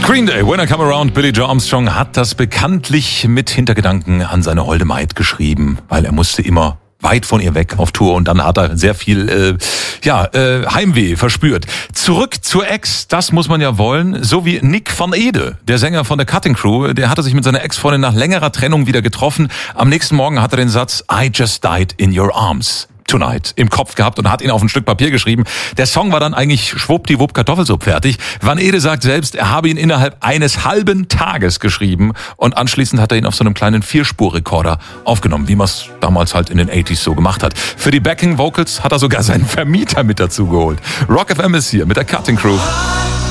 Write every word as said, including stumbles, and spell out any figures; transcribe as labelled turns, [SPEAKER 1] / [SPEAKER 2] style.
[SPEAKER 1] Green Day, When I Come Around. Billy Joe Armstrong hat das bekanntlich mit Hintergedanken an seine holde Maid geschrieben, weil er musste immer weit von ihr weg auf Tour und dann hat er sehr viel äh, ja äh, Heimweh verspürt. Zurück zur Ex, das muss man ja wollen, so wie Nick van Ede, der Sänger von der Cutting Crew, der hatte sich mit seiner Ex-Freundin nach längerer Trennung wieder getroffen. Am nächsten Morgen hat er den Satz I just died in your arms tonight im Kopf gehabt und hat ihn auf ein Stück Papier geschrieben. Der Song war dann eigentlich schwuppdiwupp Kartoffelsuppe fertig. Van Ede sagt selbst, er habe ihn innerhalb eines halben Tages geschrieben und anschließend hat er ihn auf so einem kleinen Vierspurrekorder aufgenommen, wie man es damals halt in den achtziger so gemacht hat. Für die Backing Vocals hat er sogar seinen Vermieter mit dazu geholt. Rock F M ist hier mit der Cutting Crew.